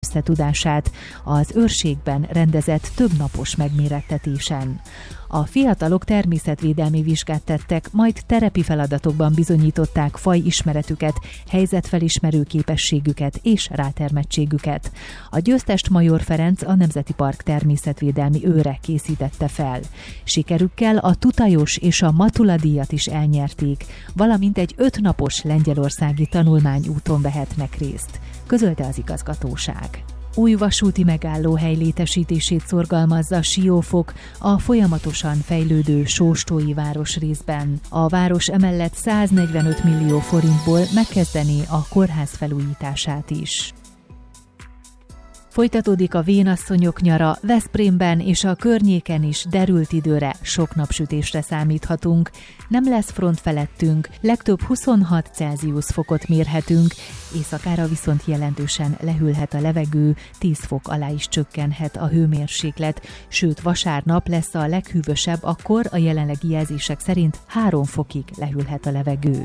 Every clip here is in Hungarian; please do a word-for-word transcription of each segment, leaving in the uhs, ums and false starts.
összetudását az őrségben rendezett többnapos megmérettetésen. A fiatalok természetvédelmi vizsgát tettek, majd terepi feladatokban bizonyították fajismeretüket, helyzetfelismerő képességüket és rátermettségüket. A győztest Major Ferenc, a Nemzeti Park természetvédelmi őre készítette fel. Sikerükkel a Tutajos és a Matula díjat is elnyerték, valamint egy ötnapos lengyelországi tanulmányúton vehetnek részt, közölte az igazgatóság. Új vasúti megállóhely létesítését szorgalmazza Siófok a folyamatosan fejlődő Sóstói városrészben. A város emellett száznegyvenöt millió forintból megkezdené a kórház felújítását is. Folytatódik a vénasszonyok nyara, Veszprémben és a környéken is derült időre, sok napsütésre számíthatunk. Nem lesz front felettünk, legtöbb huszonhat Celsius fokot mérhetünk, éjszakára viszont jelentősen lehűlhet a levegő, tíz fok alá is csökkenhet a hőmérséklet, sőt vasárnap lesz a leghűvösebb, akkor a jelenlegi jelzések szerint három fokig lehűlhet a levegő.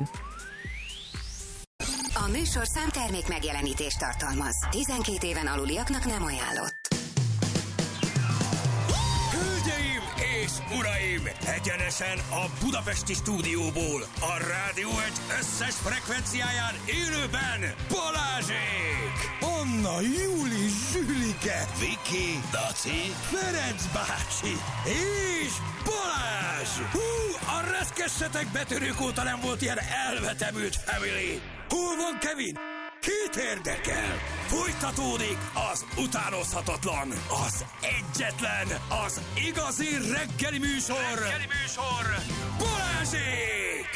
A műsorszám termék megjelenítést tartalmaz. tizenkét éven aluliaknak nem ajánlott. Hölgyeim és uraim! Egyenesen a budapesti stúdióból, a Rádió egy összes frekvenciáján élőben Balázsék! Anna, Júli, Zsülike, Viki, Daci, Ferenc bácsi és Balázs! Hú, a reszkessetek betörők óta nem volt ilyen elvetemült family! Hol van Kevin? Kit érdekel? Folytatódik az utánozhatatlan, az egyetlen, az igazi reggeli műsor, reggeli műsor Balázsék!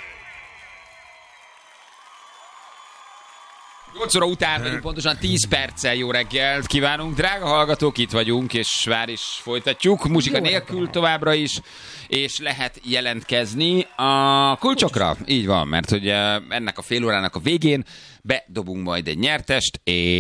nyolc óra után vagyunk, pontosan tíz perccel jó reggelt kívánunk. Drága hallgatók, itt vagyunk, és már is folytatjuk. Muzsika nélkül továbbra is, és lehet jelentkezni a kulcsokra. Így van, mert hogy ennek a fél órának a végén bedobunk majd egy nyertest,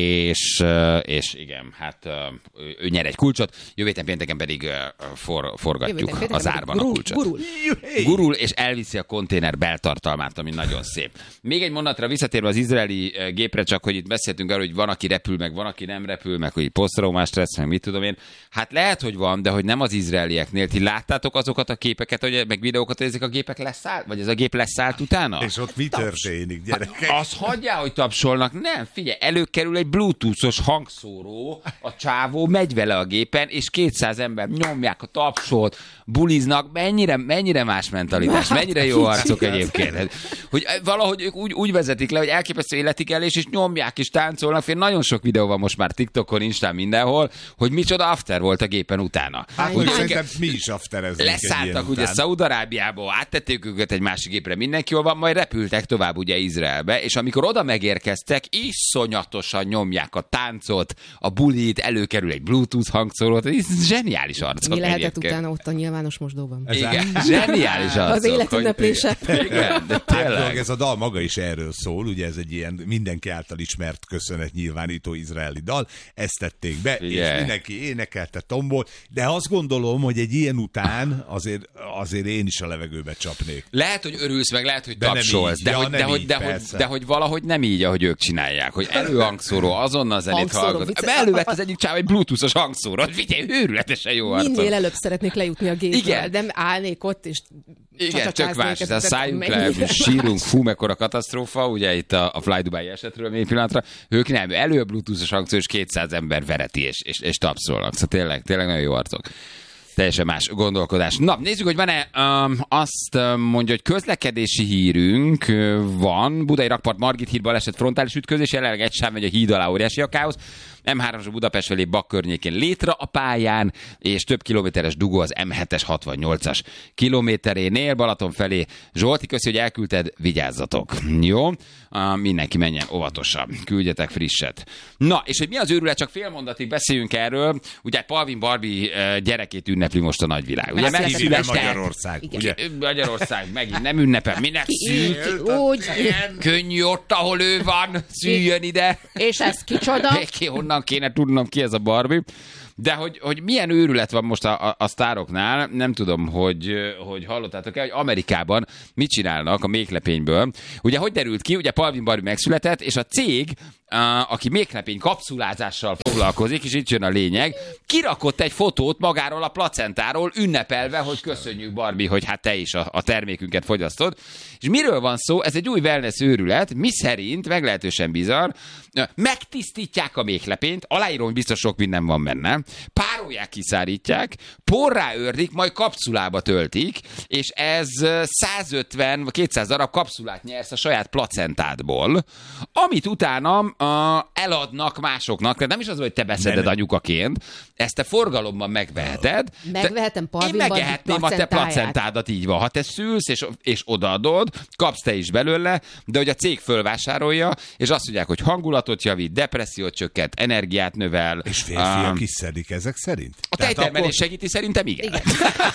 és, és igen, hát ő nyer egy kulcsot, jövő héten pénteken pedig for, forgatjuk pénteken az árban gurul, a kulcsot. Gurul. gurul, és elviszi a konténer beltartalmát, ami nagyon szép. Még egy mondanatra visszatérve az izraeli gépre, csak hogy itt beszéltünk arról, hogy van, aki repül, meg van, aki nem repül, meg hogy posztraumás stressz, meg mit tudom én. Hát lehet, hogy van, de hogy nem az izraelieknél. Ti láttátok azokat a képeket, hogy, meg videókat, hogy ezek a gépek leszállt, vagy ez a gép leszállt utána? És ott mi történik, gyerekek? Hát, azt hagyjál, hogy tapsolnak. Nem, figyelj, előkerül egy bluetoothos hangszóró, a csávó megy vele a gépen, és kétszáz ember nyomják a tapsolt, buliznak, mennyire, mennyire más mentalitás, mennyire jó arcok egyébként. Hogy valahogy ők úgy, úgy vezetik le, hogy elképesztő életigelés, és nyomják, és táncolnak. Fél nagyon sok videó van most már TikTokon, Instán, mindenhol, hogy micsoda after volt a gépen utána. Hát, hogy szerintem mi is afterezünk. Leszálltak ugye Szaúd-Arábiába, áttették őket egy másik gépre, mindenki jól van, majd repültek tovább ugye Izraelbe, és amikor oda megérkeztek, iszonyatosan nyomják a táncot, a bulit, előkerül egy Bluetooth hangszórót, ez zseniális arcok. Mi lehetett egyébként utána ott a nyilvános mosdóban? Igen, zseniális arcok. Az élet ünneplése. Igen, de tényleg. Ez a dal maga is erről szól, ugye ez egy ilyen mindenki által ismert köszönetnyilvánító izraeli dal, ezt tették be, yeah. És mindenki énekelte, tombol, de azt gondolom, hogy egy ilyen után azért, azért én is a levegőbe csapnék. Lehet, hogy örülsz meg, lehet, hogy tapsolsz, de, ja, hogy, de, így, hogy, de, hogy, de hogy valahogy nem így, ahogy ők csinálják, hogy előhangszóró, azonnal zenét hallgat. Elővett az egyik csáv egy bluetoothos hangszóró, figyelj, őrületesen jó arcok. Minél előbb szeretnék lejutni a gépről, nem állnék ott, és igen, csak más, a szálljunk le, sírunk, fú, mekkora katasztrófa, ugye itt a, a Fly Dubai esetről még pillanatra, ők nem, elő a bluetoothos hangszóró, és kétszáz ember vereti, és, és, és tapszolnak, szóval tényleg, tényleg nagyon jó arcok. Teljesen más gondolkodás. Na, nézzük, hogy van-e, um, azt mondja, hogy közlekedési hírünk van. Budai rakpart Margit híd baleset frontális ütközés, jelenleg egy sáv megy a híd alá, óriási a káosz. em hármas Budapest felé Bak környékén létre a pályán, és több kilométeres dugó az em hetes hatvannyolcas kilométerénél. Balaton felé. Zsolti, köszi, hogy elküldted, vigyázzatok. Jó? Uh, mindenki menjen óvatosan. Küldjetek frisset. Na, és hogy mi az őrület, csak fél mondatig beszéljünk erről. Ugye Palvin Barbie uh, gyerekét ünnepli most a nagyvilág. Ugye megszületett Magyarország. Ugye? Magyarország megint nem ünnepel. Minek szűk? Úgy. Könnyű ott, ahol ő van. Szüljön ide. És ez kicsoda? Ki, honnan kéne tudnom, ki ez a Barbie. De hogy, hogy milyen őrület van most a, a, a sztároknál, nem tudom, hogy, hogy hallottátok-e, hogy Amerikában mit csinálnak a méklepényből. Ugye, hogy derült ki, ugye Palvin Barbie megszületett, és a cég, a, aki méklepény kapszulázással foglalkozik, és itt jön a lényeg, kirakott egy fotót magáról a placentáról, ünnepelve, hogy köszönjük, Barbie, hogy hát te is a, a termékünket fogyasztod. És miről van szó? Ez egy új wellness őrület, mi szerint, meglehetősen bizarr, megtisztítják a méklepényt, aláírom, hogy biztos sok minden van benne, párolják, kiszárítják, porrá őrlik, majd kapszulába töltik, és ez százötven vagy kétszáz darab kapszulát nyersz a saját placentádból, amit utána uh, eladnak másoknak, tehát nem is az, hogy te beszeded anyukaként, ezt te forgalomban megveheted. Megvehetem Palvin Én Barbie megvehetném a te placentádat, így van. Ha te szülsz, és, és odaadod, kapsz te is belőle, de hogy a cég fölvásárolja, és azt mondják, hogy hangulatot javít, depressziót csökkent, energiát növel. És férfiak um, is szedik ezek szerint? A tejtermelés akkor... segíti, szerintem igen. igen.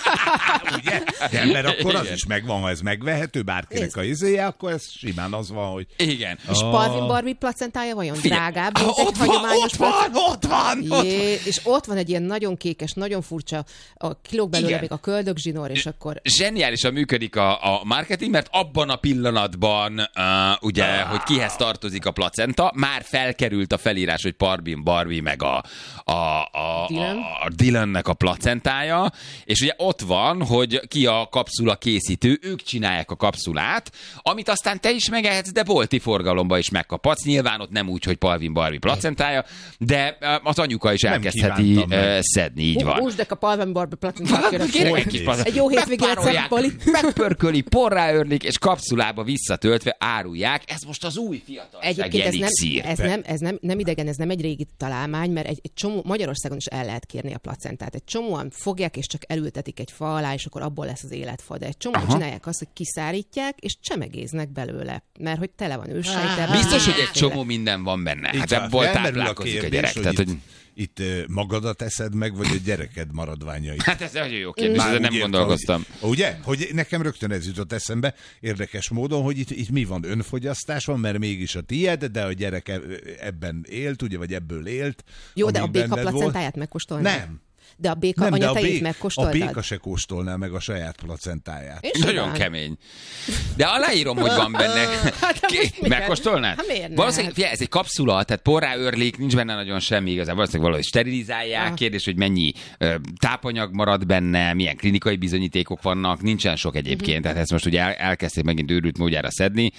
Ugye? De mert akkor az igen. is megvan, ha ez megvehető bárkinek a izéje, akkor ez simán az van, hogy... Igen. És oh. Palvin Barbie placentája vajon drágább, mint ott egy van, hagyományos ott van, ott van, ott Jé, és ott van egy ilyen nagyon kékes, nagyon furcsa, a kilóg belőle igen. még a köldögzsinór, és akkor... Zseniálisan működik a, a marketing, mert abban a pillanatban, uh, ugye, ah. hogy kihez tartozik a placenta, már felkerült a felírás, hogy Palvin Barbie meg a, a, a, Dylan. a, a Dylannek a placentája, és ugye ott van, hogy ki a kapszula készítő, ők csinálják a kapszulát, amit aztán te is megehetsz, de bolti forgalomba is megkaphatsz. Nyilván ott nem úgy, hogy Palvin Barbie placentája, de az anyuka is elkezdheti uh, szedni, így van. Húsd a Palvin Barbie placentát. Egy, egy jó hétvégét szem, Pali. Megpörköli, porrá őrlik, és kapszulába visszatöltve árulják. Ez most az új fiatalság Egyébként ez, elixír. nem, ez, nem, ez nem, nem idegen, ez nem egy régi találmány, mert egy, egy csomó, Magyarországon is el lehet kérni a placentát. Egy csomóan fogják, és csak elültetik egy fa alá, és akkor abból lesz az életfa. De egy csomóan csinálják azt, hogy kiszárítják, és csemegéznek belőle, mert hogy tele van őssejtel. Biztos, hogy egy csomó minden van benne. Hát ebből táplálkozik a gyerek. Tehát, hogy... Itt magadat eszed meg, vagy a gyereked maradványait? Hát ez nagyon jó kérdés, ezzel nem gondolkoztam. Hogy, ugye? Hogy nekem rögtön ez jutott eszembe, érdekes módon, hogy itt, itt mi van? Önfogyasztás van, mert mégis a tied, de a gyerek ebben élt, ugye, vagy ebből élt. Jó, de a béka placentáját megkóstolni? Nem. De a béka nem, anyatejét a megkóstoltad? A béka se kóstolná meg a saját placentáját. És nagyon olyan? kemény. De aláírom, hogy van benne. Hát, megkóstolnád? Hát miért nem? Valószínűleg, figyelj, ez egy kapszula, tehát porrá őrlik, nincs benne nagyon semmi igazán. Valószínűleg valahogy sterilizálják. Ah. Kérdés, hogy mennyi ö, tápanyag marad benne, milyen klinikai bizonyítékok vannak. Nincsen sok egyébként, uh-huh. tehát ezt most ugye el, elkezdték megint őrült módjára szedni,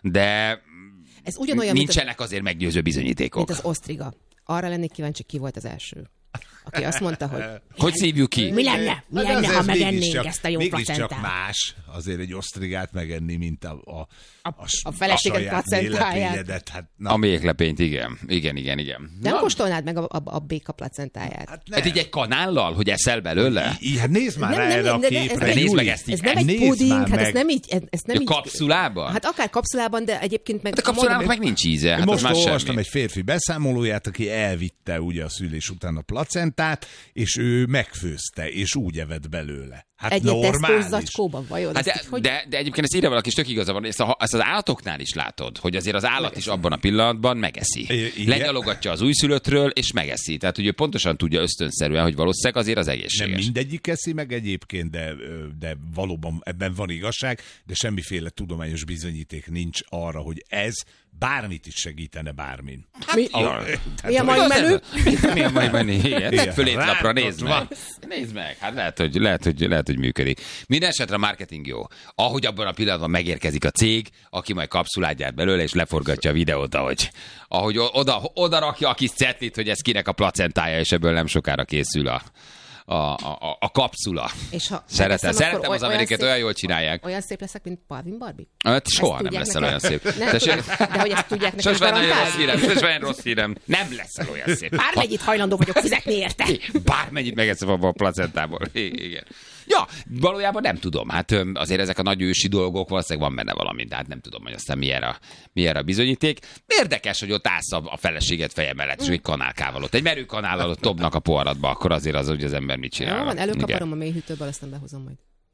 de ez ugyanolyan, nincsenek az, azért meggyőző bizonyítékok. Mint az osztriga. Arra lennék kíváncsi, ki volt az első. Aki azt mondta, hogy... Hogy szívjuk ki? Mi lenne, mi lenne ha megennénk ezt a jó placentát? Mégiscsak más azért egy osztrigát megenni, mint a, a, a, a feleséged placentáját. Hát, a méklepényt, igen. Igen, igen, igen. Nem na. Kóstolnád meg a, a, a béka placentáját? Hát, hát így egy kanállal, hogy eszel belőle? I, hát nézd már nem, erre nem, a képre. Ez, nézd meg ezt így. Ez nem egy puding, hát ez nem így... Ez nem így kapszulában? Hát akár kapszulában, de egyébként meg... Hát a kapszulának meg nincs íze. Hát most olvastam egy férfi beszámolóját, aki elvitte ugye a szülés után a placentát, és ő megfőzte, és úgy evett belőle. Hát egy normális. Egy zacskóban vajon? Hát de, így, hogy... de, de egyébként ezt írja valaki, és tök igaza van, ezt, a, ezt az állatoknál is látod, hogy azért az állat megeszi. Is abban a pillanatban megeszi. I- Lenyalogatja az újszülöttről, és megeszi. Tehát ugye pontosan tudja ösztönszerűen, hogy valószínűleg azért az egészséges. Nem mindegyik eszi meg egyébként, de, de valóban ebben van igazság, de semmiféle tudományos bizonyíték nincs arra, hogy ez bármit is segítene bármin. Hát, mi, a, mi a mai menü? Mi a mai menü? Igen. Fölétlapra nézd meg. Nézd meg. Hát lehet, hogy, lehet, hogy, lehet, hogy működik. Minden esetre a marketing jó. Ahogy abban a pillanatban megérkezik a cég, aki majd kapszulát gyárt belőle, és leforgatja a videót, ahogy, ahogy oda, oda rakja a kis cetlit, hogy ez kinek a placentája, és ebből nem sokára készül a A, a, a kapszula. És ha Szeretem, Szeretem az Amerikát, olyan jól csinálják. Olyan szép leszek, mint Palvin Barbie? Hát soha nem leszel olyan szép. Nem, de hogy ezt tudják nekem garantálni? Sosem rossz hírem. Nem leszel olyan szép. Bármennyit hajlandó vagyok fizetni érte. Bármennyit megeszem abban a placentából. Igen. Ja, valójában nem tudom. Hát azért ezek a nagy ősi dolgok, valószínűleg van benne valami, de hát nem tudom, hogy aztán mi erre, mi erre a bizonyíték. Érdekes, hogy ott állsz a feleséget feje mellett, és egy kanálkával ott, egy merőkanállal ott tobnak a poharatba, akkor azért az, hogy az ember mit csinál. Jó, van, előkaparom a mélyhűtőből, aztán behozom majd.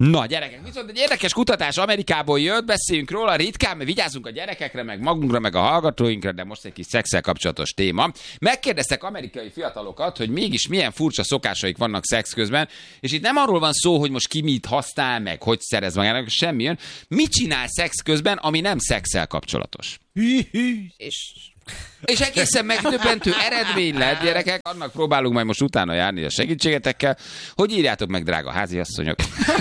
Na, gyerekek, viszont egy érdekes kutatás Amerikából jött, beszéljünk róla ritkán, mert vigyázzunk a gyerekekre, meg magunkra, meg a hallgatóinkra, de most egy kis szexszel kapcsolatos téma. Megkérdeztek amerikai fiatalokat, hogy mégis milyen furcsa szokásaik vannak szex közben, és itt nem arról van szó, hogy most ki mit használ, meg hogy szerez magának, semmilyen. Mit csinál szex közben, ami nem szexszel kapcsolatos? És... És egészen megdöbbentő eredmény lett, gyerekek, annak próbálunk majd most utána járni a segítségetekkel, hogy írjátok meg, drága háziasszonyok.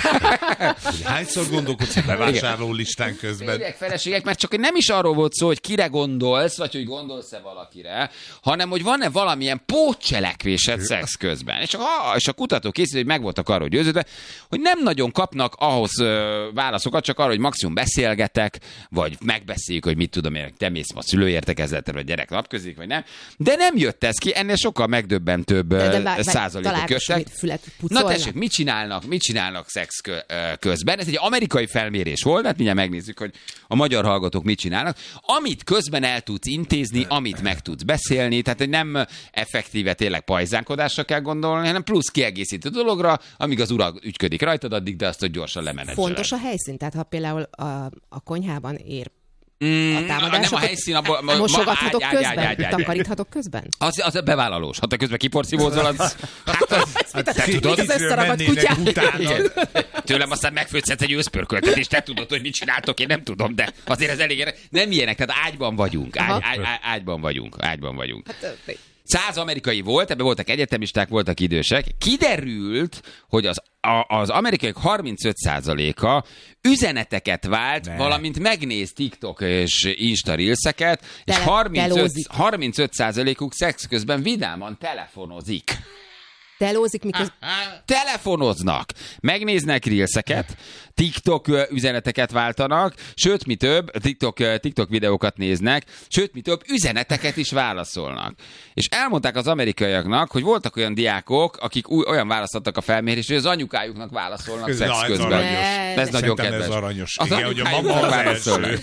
Hányszor gondolkodsz a bevásárló listán közben? Férjek, feleségek, mert csak nem is arról volt szó, hogy kire gondolsz, vagy hogy gondolsz-e valakire, hanem hogy van-e valamilyen pótcselekvésed szex közben. És a, és a kutatók készítő, hogy meg voltak arról győződve, hogy nem nagyon kapnak ahhoz ö, válaszokat, csak arra, hogy maximum beszélgetek, vagy megbeszéljük, hogy mit tudom én, te mész ma szülőértekezletre, vagy gyerek napközik, vagy nem. De nem jött ez ki, ennél sokkal megdöbbentőbb de, de bár, százalékok jöttek. Na tessék, mit csinálnak, mit csinálnak szex közben? Ez egy amerikai felmérés volt, hát mindjárt megnézzük, hogy a magyar hallgatók mit csinálnak. Amit közben el tudsz intézni, amit meg tudsz beszélni, tehát nem effektíve tényleg pajzánkodásra kell gondolni, hanem plusz kiegészítő dologra, amíg az ura ügyködik rajtad, addig, de azt, hogy gyorsan lemenedzseled. Fontos a helyszín, tehát ha például a, a konyhában ér Mm, a támadás, nem a helyszín, abból... Ma, mosogathatok ágy, közben? Ágy, ágy, ágy, takaríthatok közben? Az, az bevállalós. Ha te közben kiporszívózol, az... Hát az... Hát te tudod, az összeragadt kutyát. Tőlem aztán megfőzhetsz egy őszpörköltet, és te tudod, hogy mit csináltok, én nem tudom, de azért ez elég... Nem ilyenek, tehát ágyban vagyunk. Ágy, ágy, ágy, ágyban vagyunk. Ágyban vagyunk. Hát, Száz amerikai volt, ebben voltak egyetemisták, voltak idősek. Kiderült, hogy az, a, az amerikaiak harmincöt százaléka üzeneteket vált, ne. valamint megnéz TikTok és Insta Reelseket, és harmincöt százalékuk szex közben vidáman telefonozik. Telózik, miközben... Telefonoznak, megnéznek reelseket, TikTok üzeneteket váltanak, sőt, mi több, TikTok, TikTok videókat néznek, sőt, mi több, üzeneteket is válaszolnak. És elmondták az amerikaiaknak, hogy voltak olyan diákok, akik új, olyan választottak a felmérésre, hogy az anyukájuknak válaszolnak szex Na, ez közben. Aranyos. Ez nagyon kedves. Ez aranyos. Az igen, hogy a mama az első.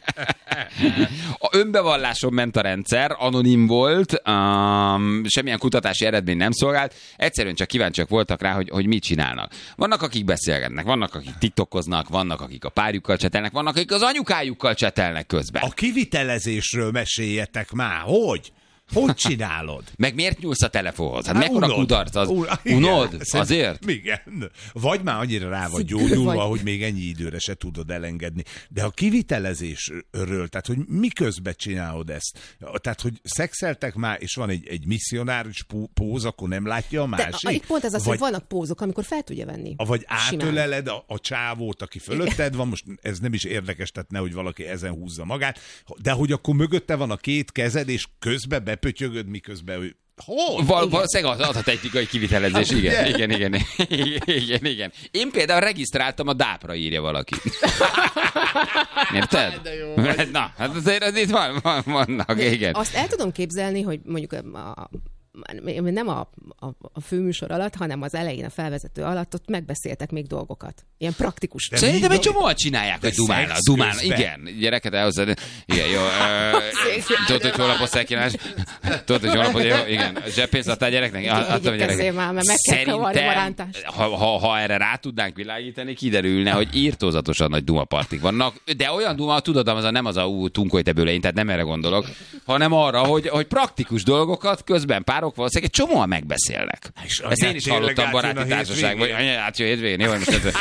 A önbevalláson ment a rendszer, anonim volt, um, semmilyen kutatási eredmény nem szolgált, egyszerűen csak kíváncsiak voltak rá, hogy, hogy mit csinálnak. Vannak, akik beszélgetnek, vannak, akik tiktokoznak, vannak, akik a párjukkal csetelnek, vannak, akik az anyukájukkal csetelnek közben. A kivitelezésről meséljetek már, hogy? Hogy csinálod? Meg miért nyúlsz a telefonhoz? Hát mekkora kudarc az? Un, Unod? Azért? Igen. Vagy már annyira rá vagy gyógyulva, hogy még ennyi időre se tudod elengedni. De a kivitelezésről, tehát hogy miközben csinálod ezt? Tehát, hogy szexeltek már, és van egy, egy misszionáris póz, akkor nem látja a másik? De pont ez az, vagy, hogy vannak pózok, amikor fel tudja venni. Vagy átöleled a, a csávót, aki fölötted van, most ez nem is érdekes, tehát nehogy valaki ezen húzza magát, de hogy akkor mögötte van a két kezed, és közben bepötyögöd, miközben ő... Hol? Val- valószínűleg az a technikai kivitelezés, igen, igen, igen, igen, igen, igen. Én például regisztráltam a dápra, írja valaki. Érted? Na, hát azért az itt van, van, vannak, igen. Azt el tudom képzelni, hogy mondjuk a, nem a, a, a főműsor alatt, hanem az elején a felvezető alatt ott megbeszéltek még dolgokat. Ilyen praktikus. De szerintem egy csomóan csinálják, hogy dumálnak. Dumálnak. Igen, gyereket elhozzad. Igen, jó. Tudod, hogy hol lapoztál kínálás? Tudod, hogy hol lapoztál? Igen. Zseppénzt adtál gyereknek? Adtam a gyereknek. Már, mert meg kell kavarni marántást. Ha, ha, ha erre rá tudnánk világítani, kiderülne, hogy írtózatosan nagy dumapartik vannak. De olyan duma, tudod, az a, nem az a ú, tunkolj te bőle, én, tehát nem erre gondolok, hanem arra, hogy, hogy praktikus dolgokat közben párok valószínűleg egy csomóan megbeszélnek. Ezt én is hallottam baráti társaságban, hogy anya, átjön hétvégén, jó, most ez...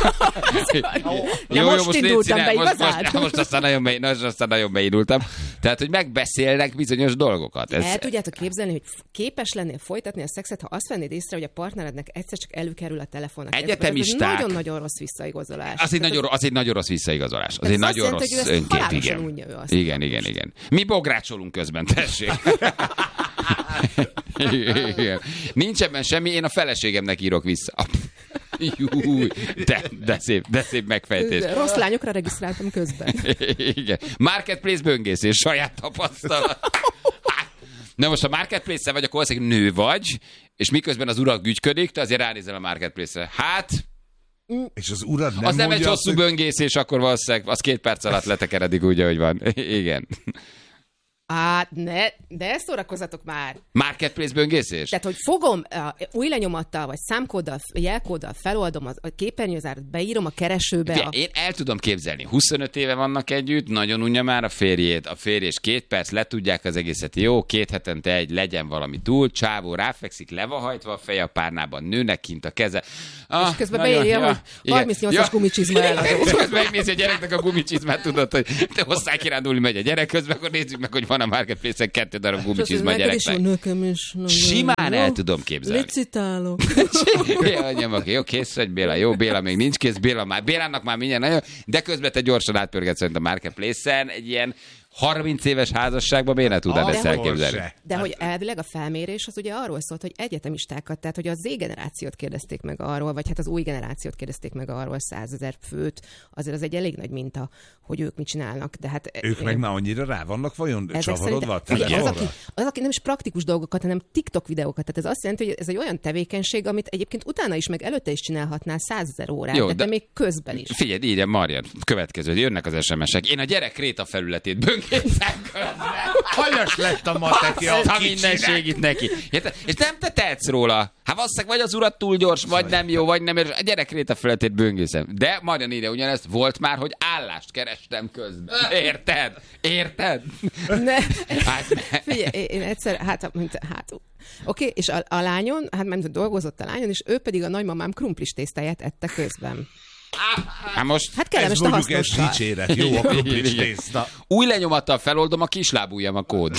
Jó, most indultam be igazán. Most, most aztán nagyon, be, most aztán nagyon beindultam. Tehát, hogy megbeszélnek bizonyos dolgokat. Ez... El tudjátok képzelni, hogy képes lennél folytatni a szexet, ha azt vennéd észre, hogy a partnerednek egyszer csak előkerül a telefonnak. Egyetemisták. Ez nagyon-nagyon rossz visszaigazolás. Az egy nagyon, az egy nagyon rossz visszaigazolás. Az egy nagyon rossz önkép, igen. Igen, igen, igen. Mi bográcsolunk közben, tessék. Igen. Nincs ebben semmi, én a feleségemnek írok vissza. Júj, de, de, szép, de szép megfejtés. Rossz lányokra regisztráltam közben. Igen. Marketplace böngészés, saját tapasztalat. Na most a Marketplace-en vagy, akkor valószínűleg nő vagy, és miközben az urak ügyködik, te azért ránézel a Marketplace-re. Hát... És az urad nem az nem egy hosszú hogy... böngészés, akkor valószínűleg az két perc alatt letekeredik úgy, ahogy van. Igen. Á, ne, de szórakozzatok már. Marketplace böngészés? Tehát, hogy fogom uh, új lenyomattal, vagy számkóddal, jelkóddal feloldom a képernyőzárat, beírom a keresőbe. Fia, a... Én el tudom képzelni. huszonöt éve vannak együtt, nagyon unja már a férjét, a férj és két perc, letudják az egészet. Jó, két hetente egy, legyen valami túl, csávó ráfekszik, le van hajtva a feje a párnában, nőnek kint a keze. Ah, és közben beírja, ja, hogy harmincnyolcas ja. gumicsizma eladó. Közben megnézi a gyereknek a gumicsizmát, tudod, hogy te hozzá kirándulni megy a gyerek, közben akkor nézzük meg, hogy van a Marketplace-en kettő darab gumicsizma a gyereknek. Nekem is. Simán el tudom képzelni. Licitálok. Jó, kész vagy Béla. Jó, Béla még nincs kész. Béla már, Bélának már mindjárt nagyon, de közben te gyorsan átpörgetsz szerint a Marketplace-en egy ilyen harminc éves házasságban miért ne tudnád ezt elképzelni? De hogy elvileg a felmérés az ugye arról szólt, hogy egyetemistákat, tehát hogy a Z-generációt kérdezték meg arról, vagy hát az új generációt kérdezték meg arról, százezer főt, azért az egy elég nagy minta, hogy ők mit csinálnak. De hát, ők én... meg már annyira rá vannak vajon csavarodva? Az, aki, az, aki nem is praktikus dolgokat, hanem TikTok videókat. Tehát ez azt jelenti, hogy ez egy olyan tevékenység, amit egyébként utána is, meg előtte is csinálhatnál százezer órát, Jó, de, de még közben is. Figyelj, írja Marian, következő, jönnek az es em esek. Én a gyerek kréta felületét böngészem közben. Hanyas lett a matekja a mindenségit neki. Érted? És nem te tehetsz róla. Hát valószínűleg vagy az urat túl gyors, vagy nem jó, vagy nem. A gyerek kréta felületét böngészem. De Marian írja ugyanezt, volt már, hogy állást kerestem közben. Érted? Érted? Ne. Hát, ne. Figyelj, én egyszer, hát, mint, hát oké, okay, és a, a lányon, hát nem dolgozott a lányon, és ő pedig a nagymamám krumplis tésztáját ette közben. Hát most... Hát kellemes a hasznossal. Ez dicséret, jó a krumplis tészta. Új lenyomattal feloldom a kislábujjam a kód.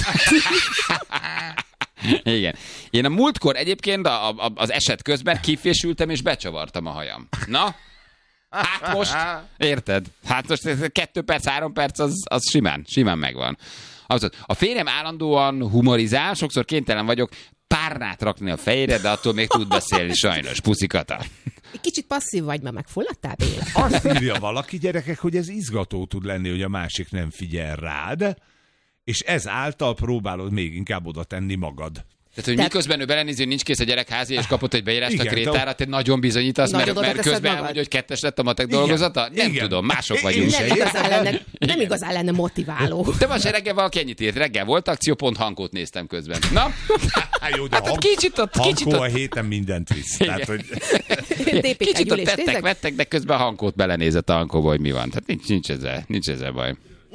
Igen. Én a múltkor egyébként a, a, az eset közben kifésültem és becsavartam a hajam. Na? Hát most, érted? Hát most kettő perc, három perc, az, az simán, simán megvan. A férjem állandóan humorizál, sokszor kénytelen vagyok párnát rakni a fejére, de attól még tud beszélni sajnos. Puszikata. Kicsit passzív vagy, ma megfulladtál, Béla? Azt írja valaki, gyerekek, hogy ez izgató tud lenni, hogy a másik nem figyel rád, és ezáltal próbálod még inkább oda tenni magad. Tehát, hogy Te... miközben ő belenézi, hogy nincs kész a gyerek házi, és kapott egy beírást igen, a krétára, te nagyon bizonyítasz, mert, mert közben elmondja, hogy kettes lett a matek igen, dolgozata? Nem igen. tudom, mások vagyunk. Nem igazán lenne, nem igazán lenne motiváló. Te most reggel valaki ennyit írt, reggel volt akció, pont Hankót néztem közben. Na? Hát jó, de hát hank, kicsit ott, kicsit Hankó ott. a héten mindent visz. Tehát, hogy... Kicsit ott tettek, vettek, de közben Hankót belenézett a Hankóba, hogy mi van. Tehát nincs, nincs, ezzel, nincs ezzel baj.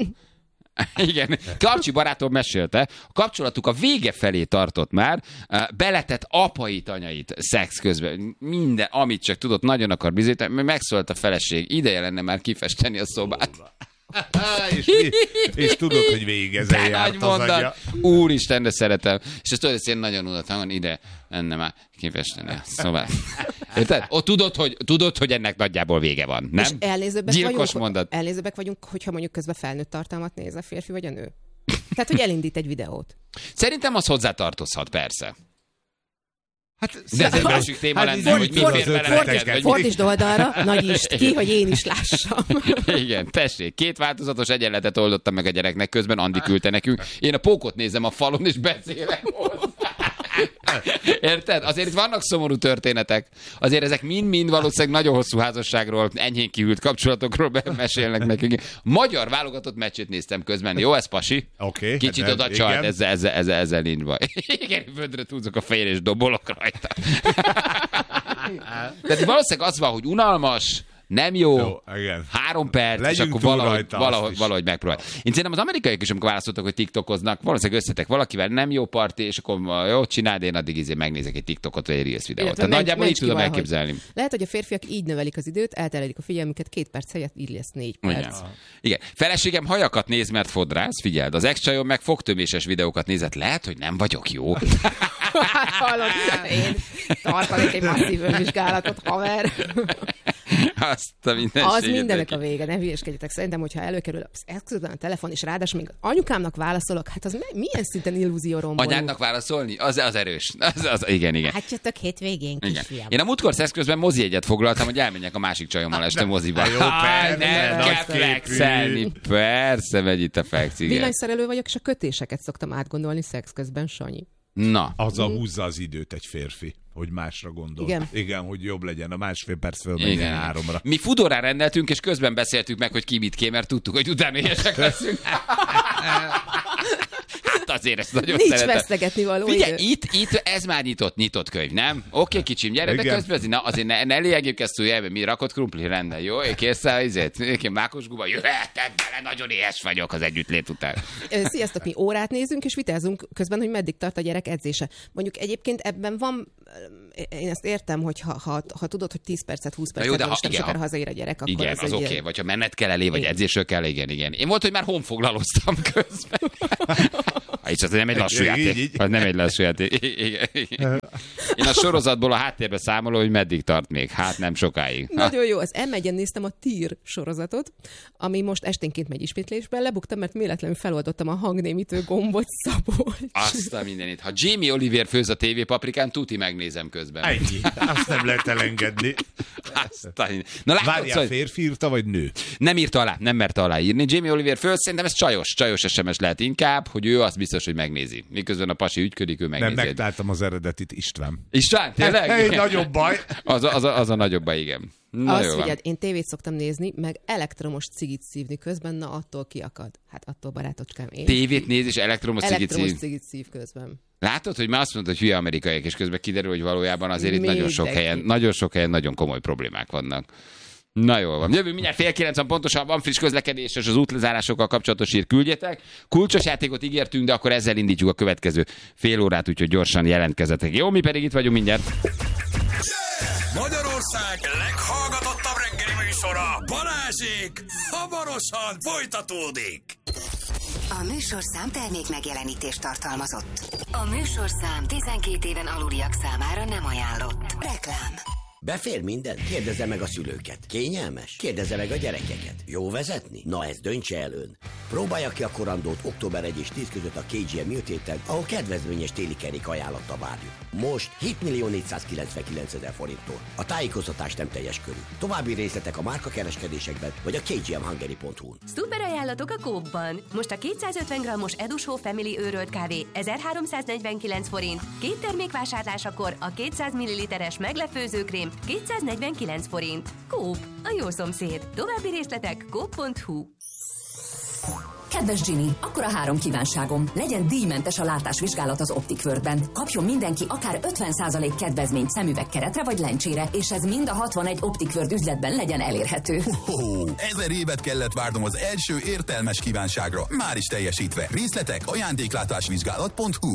Igen, Karcsi barátom mesélte, a kapcsolatuk a vége felé tartott már, beletett apait, anyait szex közben, minden, amit csak tudott, nagyon akar bizonyítani, megszólt a feleség, ideje lenne már kifesteni a szobát. és, és tudod, hogy végig ezzel járt az agya. Úristen, de szeretem. És ezt tudod, hogy én nagyon unott hangon, ide lenne már kifesteni a szobát. Érted? Ott tudod, hogy, tudod, hogy ennek nagyjából vége van, nem? És elnézőbbek Gyilkos vagyunk, mondat. Elnézőbbek vagyunk, hogyha mondjuk közben felnőtt tartalmat néz a férfi vagy a nő. Tehát, hogy elindít egy videót. Szerintem az hozzátartozhat, persze. Hát, de ez egy másik téma hát, lenne, hogy mit fér bele. Fordítsd oldalra, nagyítsd ki, hogy én is lássam. Igen, tessék, két változatos egyenletet oldottam meg a gyereknek, közben Andi küldte nekünk. Én a pókot nézem a falon, és beszélek hozzá. Érted? Azért itt vannak szomorú történetek. Azért ezek mind-mind valószínűleg nagyon hosszú házasságról, enyhén kihűlt kapcsolatokról mesélnek nekünk. Magyar válogatott meccsét néztem közben. Jó, ez pasi? Okay, kicsit hát oda csalt, ezzel, ezzel, ezzel, ezzel nincs baj. Igen, földre túlzok a fejére, és dobolok rajta. Tehát valószínűleg az van, hogy unalmas, nem jó, jó három perc, legyünk és akkor valahogy, valahogy, valahogy megpróbál. Én szerintem az amerikaiak is, amikor választottak, hogy tiktokoznak, valószínűleg összetek valakivel, nem jó parti, és akkor jó, csináld, én addig izé megnézek egy TikTokot, vagy egy Reels videót. Tehát nagyjából így tudom elképzelni. Lehet, hogy a férfiak így növelik az időt, elterelik a figyelmüket két perc helyett, így lesz négy perc. Igen. Igen. Feleségem hajakat néz, mert fodrász, figyeld, az ex-csajom meg fogtöméses videókat nézett, lehet, hogy nem vagyok jó. Hallod, én tartanék egy masszív önvizsgálatot, haver. Azt a az mindenek a vége, ne hülyeskedjetek. Szerintem, hogyha előkerül az eszközben a telefon, és ráadásul még anyukámnak válaszolok, hát az milyen szinten illúzió romboló. Anyádnak válaszolni? Az, az erős. Az, az, igen, igen. Hát jöttök hétvégén, kisfiam. Én a múltkor szexközben mozijegyet foglaltam, hogy elmenjek a másik csajommal este moziba. Jó, persze, nem kell flexelni. Persze, megy itt a flex, igen. Villanyszerelő vagyok, és a kötéseket szoktam átgondolni szex közben, Sanyi. Na. Azzal húzza az időt egy férfi, hogy másra gondol. Igen. Igen, hogy jobb legyen. A másfél perc fölmenjen háromra. Mi Fudorán rendeltünk, és közben beszéltük meg, hogy ki mit kér, mert tudtuk, hogy utána éhesek leszünk. azért ezt nagyon Nincs szeretem. vesztegetni való Figyelj, idő. itt, itt ez már nyitott, nyitott könyv, nem? Oké, okay, kicsim, gyere, de közben, na azért ne, ne léljük ezt újjelbe, mi rakott krumpli, rendben, jó? Kész el, izét, én mákos guba, jöhetek bele, nagyon éhes vagyok az együttlét után. Sziasztok, mi órát nézünk, és vitázunk közben, hogy meddig tart a gyerek edzése. Mondjuk egyébként ebben van, én ezt értem, hogy ha, ha, ha tudod, hogy tíz percet, húsz percet, de most ha, nem sokára hazaér a gyerek, akkor igen, ez az egy oké, okay. ilyen... Vagy ha menet kell elé, vagy igen. Edzésről kell, igen, igen. Én volt, hogy már honfoglaloztam közben. És az nem egy lassú játék. Az nem egy lassú játék. Igen, igen. Én a sorozatból a háttérbe számolom, hogy meddig tart még. Hát nem sokáig. Nagyon jó, az em egyen néztem a Tír sorozatot, ami most esténként megy ismétlésben. Lebuktam, mert véletlenül feloldottam a hangnémítő gombot, Szabolcs. Azt a mindenit. Ha Jamie Oliver főz a tévépaprikán, tuti megnézem közben. Ennyi. Azt nem lehet elengedni. Azt a... Na, látod, várjál, szóval... férfi írta, vagy nő? Nem írta alá, nem merte aláírni. Jamie Oliver főz, szerintem ez csajos, csajos es em es lehet inkább, hogy ő azt biztos, hogy megnézi. Miközben a pasi ügyködik, ő megnézi. Nem, megtaláltam az eredetit, István. István, tényleg? Egy nagyobb baj. Az a, az a, az a nagyobb baj, igen. Na, azt figyeld, én tévét szoktam nézni, meg elektromos cigit szívni közben, na attól kiakad. Hát attól, barátocskám, én. Tévét néz és elektromos cigit szív. Elektromos cigit szív közben. Látod, hogy már azt mondod, hogy hülye amerikaiak, és közben kiderül, hogy valójában azért itt nagyon sok helyen, nagyon sok helyen nagyon komoly problémák vannak. Na jól van. Jövő mindjárt fél kilencven pontosan, van friss közlekedés, és az útlezárásokkal kapcsolatos ír küldjetek. Kulcsos játékot ígértünk, de akkor ezzel indítjuk a következő fél órát, úgyhogy gyorsan jelentkezzetek. Jó, mi pedig itt vagyunk mindjárt. Magyarország leghallgatottabb reggeli műsora, Balázsék, hamarosan folytatódik. A műsorszám termék megjelenítést tartalmazott. A műsorszám tizenkét éven aluliak számára nem ajánlott. Reklám. Befér minden? Kérdezze meg a szülőket. Kényelmes? Kérdezze meg a gyerekeket. Jó vezetni? Na ezt döntse el ön. Próbálja ki a korandót október elseje és tíz között a ká gé em műtéten, ahol kedvezményes téli kerék ajánlatta várjuk. Most hétmillió négyszázkilencvenkilencezer forinttól. A tájékoztatás nem teljes körű. További részletek a márkakereskedésekben vagy a ká gé em hungary pont hu-n. Szuper ajánlatok a Coop-ban. Most a kétszázötven grammos Edushow Family őrölt kávé ezerháromszáznegyvenkilenc forint. Két termékvásárlásakor a kétszáz milliliteres meglepőzőkrém kétszáznegyvenkilenc forint. Coop, a jó szomszéd. További részletek coop pont hu. Kedves Ginny, akkor a három kívánságom. Legyen díjmentes a látásvizsgálat az Optic World-ben. Kapjon mindenki akár ötven százalék kedvezményt szemüvegkeretre vagy lencsére, és ez mind a hatvanegy Optic World üzletben legyen elérhető. Ho-ho, ezer évet kellett várnom az első értelmes kívánságra. Már is teljesítve. Részletek ajándéklátásvizsgálat pont hu.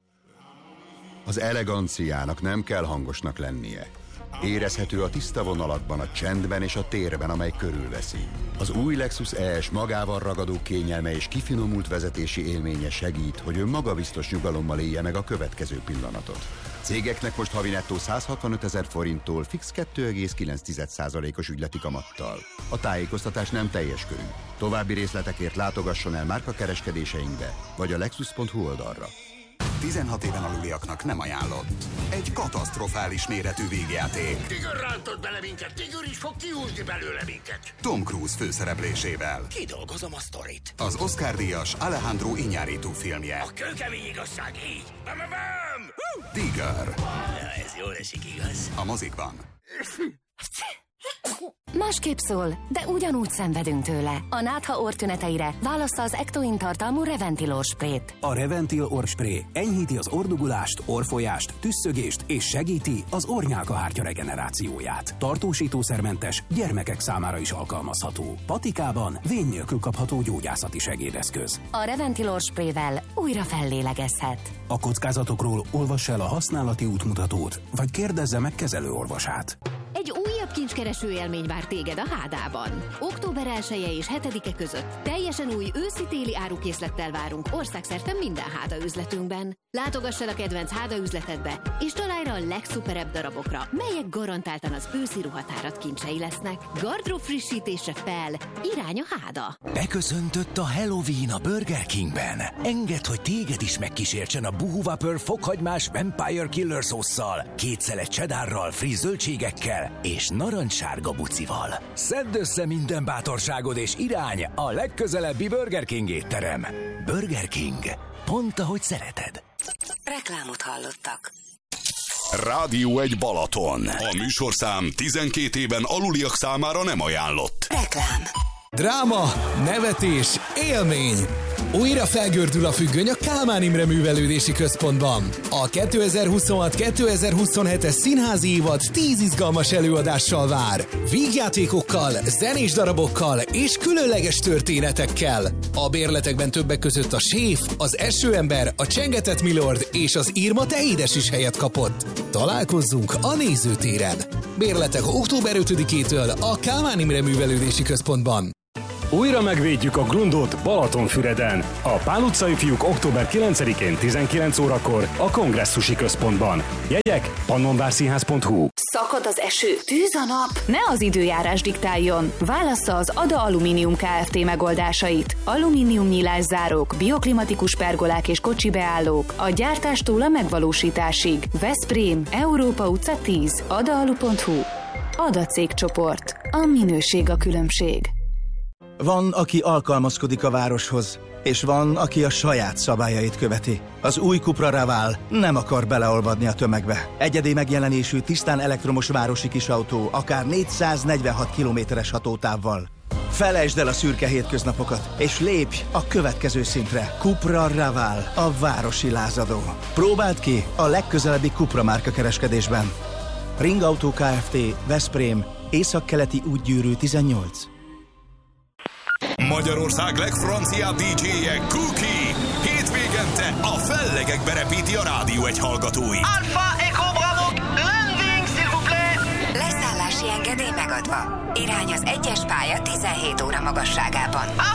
Az eleganciának nem kell hangosnak lennie. Érezhető a tiszta vonalakban, a csendben és a térben, amely körülveszi. Az új Lexus E S magával ragadó kényelme és kifinomult vezetési élménye segít, hogy ön magabiztos nyugalommal élje meg a következő pillanatot. Cégeknek most havi nettó százhatvanötezer forinttól fix kettő egész kilenc százalékos ügyleti kamattal. A tájékoztatás nem teljes körű. További részletekért látogasson el márkakereskedéseinkbe, vagy a lexus pont hu oldalra. tizenhat éven aluliaknak nem ajánlott. Egy katasztrofális méretű végjáték. Tigör rántott bele minket, Tigör is fog kiúzni belőle minket. Tom Cruise főszereplésével. Kidolgozom a sztorit. Az Oscar-díjas Alejandro Iñárritu filmje. A kőkemény igazság így. Bam, bam, bam. Tigör. Ja, ez jól esik, igaz? A mozikban. Másképp szól, de ugyanúgy szenvedünk tőle. A nátha orrtüneteire válassza az Ectoin tartalmú Reventil orrsprét. A Reventil orrspré enyhíti az orrdugulást, orrfolyást, tüsszögést és segíti az orrnyálkahártya regenerációját. Tartósítószermentes, gyermekek számára is alkalmazható. Patikában vén nélkül kapható gyógyászati segédeszköz. A Reventil orrsprével újra fellélegezhet. A kockázatokról olvass el a használati útmutatót, vagy kérdezze meg kezelőorvosát. Egy újabb kincskereső élmény vár téged a Hádában. október elseje és hetedike között teljesen új őszi-téli árukészlettel várunk országszerte minden Háda üzletünkben. Látogass el a kedvenc Háda üzletedbe, és találj rá a legszuperebb darabokra, melyek garantáltan az őszi ruhatárat kincsei lesznek. Gardrób frissítésre fel, irány a Háda. Beköszöntött a Halloween a Burger Kingben. Engedd, hogy téged is megkísértsen a Boo Whopper fokhagymás Vampire Killer szósszal, két szelet cheddarral, friss zöldségekkel és narancssárga bucival. Szedd össze minden bátorságod és irány a legközelebbi Burger King étterem. Burger King. Pont ahogy szereted. Reklámot hallottak. Rádió egy Balaton. A műsorszám tizenkét éven aluliak számára nem ajánlott. Reklám. Dráma, nevetés, élmény. Újra felgördül a függöny a Kálmán Imre Művelődési Központban. A kétezer-huszonhat kétezer-huszonhetes színházi évad tíz izgalmas előadással vár. Vígjátékokkal, zenés darabokkal és különleges történetekkel. A bérletekben többek között a Séf, az Esőember, a Csengetett Milord és az Irma te édes is helyet kapott. Találkozzunk a nézőtéren. Bérletek október ötödikétől a Kálmán Imre Művelődési Központban. Újra megvédjük a Grundot Balatonfüreden. A Pál utcai fiúk október kilencedikén tizenkilenc órakor a Kongresszusi Központban. Jegyek pannonvárszínház pont hu. Szakad az eső, tűz a nap. Ne az időjárás diktáljon. Válassza az Ada Alumínium Kft. Megoldásait. Alumínium nyílászárók, bioklimatikus pergolák és kocsi beállók. A gyártástól a megvalósításig. Veszprém, Európa utca tíz. adalu pont hu. Ada cégcsoport. A minőség a különbség. Van, aki alkalmazkodik a városhoz, és van, aki a saját szabályait követi. Az új Cupra Raval nem akar beleolvadni a tömegbe. Egyedi megjelenésű, tisztán elektromos városi kisautó, akár négyszáznegyvenhat kilométeres hatótávval. Felejtsd el a szürke hétköznapokat, és lépj a következő szintre. Cupra Raval, a városi lázadó. Próbáld ki a legközelebbi Cupra márka kereskedésben. Ring Auto Kft. Veszprém, északkeleti útgyűrű tizennyolc. Magyarország legfranciább dé dzséje Cookie. Hétvégente a fellegekbe repíti a rádió egy hallgatói. Alpha Echo Bravo, landing, s'il vous plaît! Leszállási engedély megadva. Irány az egyes pálya tizenhét óra magasságában.